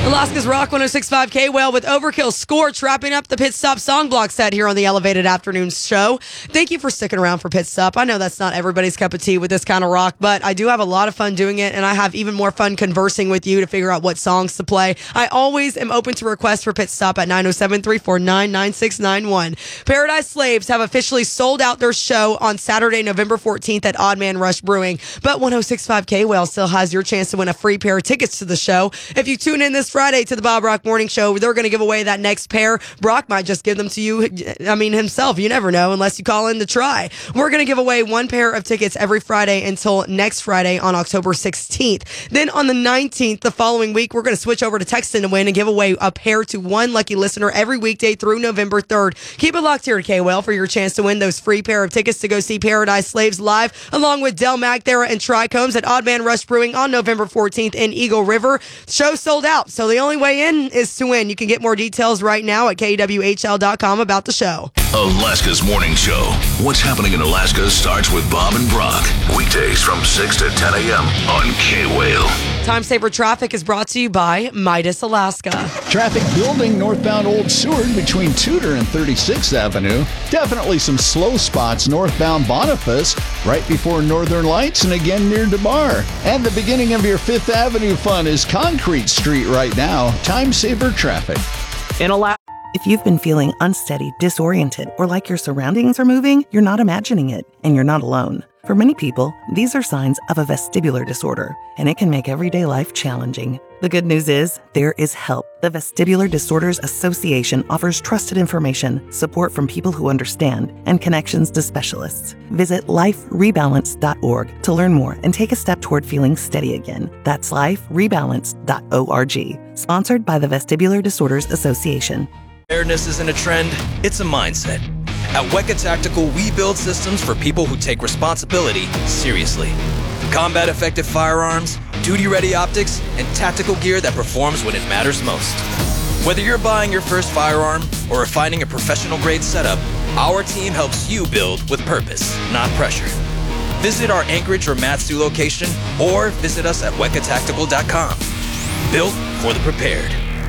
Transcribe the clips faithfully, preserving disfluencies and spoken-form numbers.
Alaska's Rock one oh six point five K-Well with Overkill Scorch wrapping up the Pit Stop song block set here on the Elevated Afternoon Show. Thank you for sticking around for Pit Stop. I know that's not everybody's cup of tea with this kind of rock, but I do have a lot of fun doing it, and I have even more fun conversing with you to figure out what songs to play. I always am open to requests for Pit Stop at nine oh seven, three four nine, nine six nine one. Paradise Slaves have officially sold out their show on Saturday, November fourteenth at Odd Man Rush Brewing, but one oh six point five K-Well still has your chance to win a free pair of tickets to the show. If you tune in this Friday to the Bob Rock Morning Show, they're going to give away that next pair. Brock might just give them to you, I mean, himself. You never know unless you call in to try. We're going to give away one pair of tickets every Friday until next Friday on October sixteenth. Then on the nineteenth, the following week, we're going to switch over to Texting to Win and give away a pair to one lucky listener every weekday through November third. Keep it locked here at K-Well for your chance to win those free pair of tickets to go see Paradise Slaves live, along with Del McThera and Tricombs at Odd Man Rush Brewing on November fourteenth in Eagle River. Show sold out, so the only way in is to win. You can get more details right now at K W H L dot com about the show. Alaska's Morning Show. What's happening in Alaska starts with Bob and Brock. Weekdays from six to ten a.m. on K-Well. Time Saver Traffic is brought to you by Midas Alaska. Traffic building northbound Old Seward between Tudor and thirty-sixth Avenue. Definitely some slow spots northbound Boniface right before Northern Lights and again near DeMar. And the beginning of your Fifth Avenue fun is Concrete Street right now. Time Saver Traffic. In Alaska. If you've been feeling unsteady, disoriented, or like your surroundings are moving, you're not imagining it, and you're not alone. For many people, these are signs of a vestibular disorder, and it can make everyday life challenging. The good news is, there is help. The Vestibular Disorders Association offers trusted information, support from people who understand, and connections to specialists. Visit life rebalance dot org to learn more and take a step toward feeling steady again. That's life rebalance dot org. Sponsored by the Vestibular Disorders Association. Preparedness isn't a trend, it's a mindset. At Weka Tactical, we build systems for people who take responsibility seriously. Combat-effective firearms, duty-ready optics, and tactical gear that performs when it matters most. Whether you're buying your first firearm or refining a professional-grade setup, our team helps you build with purpose, not pressure. Visit our Anchorage or Matsu location or visit us at weka tactical dot com. Built for the prepared.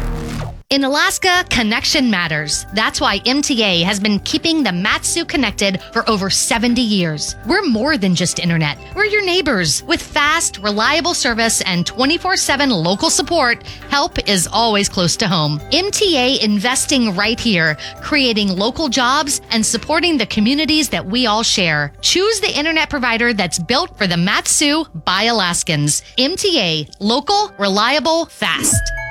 In Alaska, connection matters. That's why M T A has been keeping the Matsu connected for over seventy years. We're more than just internet. We're your neighbors. With fast, reliable service and twenty-four seven local support, help is always close to home. M T A investing right here, creating local jobs and supporting the communities that we all share. Choose the internet provider that's built for the Matsu by Alaskans. M T A, local, reliable, fast.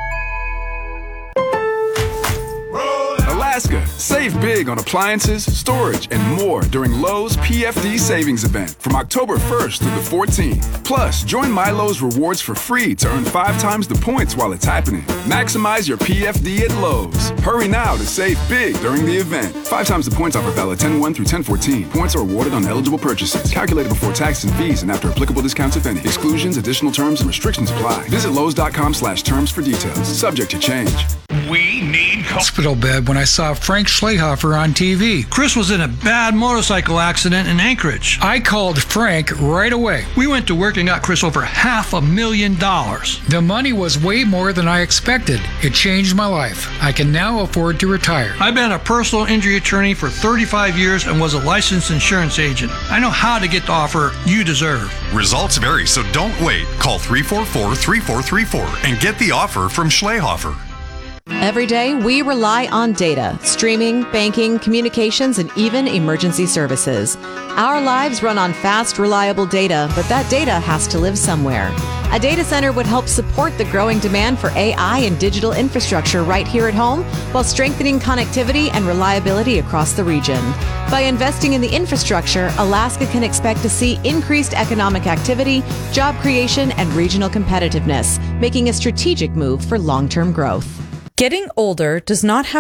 Alaska, save big on appliances, storage, and more during Lowe's P F D Savings Event from October first through the fourteenth. Plus, join My Lowe's Rewards for free to earn five times the points while it's happening. Maximize your P F D at Lowe's. Hurry now to save big during the event. Five times the points offer valid ten one through ten fourteen. Points are awarded on eligible purchases. Calculated before tax and fees and after applicable discounts, if any. Exclusions, additional terms, and restrictions apply. Visit Lowe's.com slash terms for details. Subject to change. We need hospital bed when I saw Frank Schlehofer on T V. Chris was in a bad motorcycle accident in Anchorage. I called Frank right away. We went to work and got Chris over half a million dollars. The money was way more than I expected. It changed my life. I can now afford to retire. I've been a personal injury attorney for thirty-five years and was a licensed insurance agent. I know how to get the offer you deserve. Results vary, so don't wait. Call three four four, three four three four and get the offer from Schlehofer. Every day, we rely on data, streaming, banking, communications, and even emergency services. Our lives run on fast, reliable data, but that data has to live somewhere. A data center would help support the growing demand for A I and digital infrastructure right here at home, while strengthening connectivity and reliability across the region. By investing in the infrastructure, Alaska can expect to see increased economic activity, job creation, and regional competitiveness, making a strategic move for long-term growth. Getting older does not have